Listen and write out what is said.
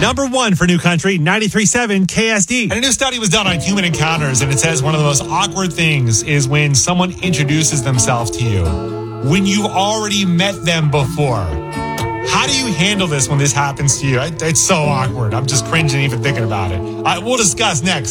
Number 1 for New Country, 93.7 KSD. And a new study was done on human encounters, and it says one of the most awkward things is when someone introduces themselves to you, when you've already met them before. How do you handle this when this happens to you? It's so awkward. I'm just cringing even thinking about it. We'll discuss next.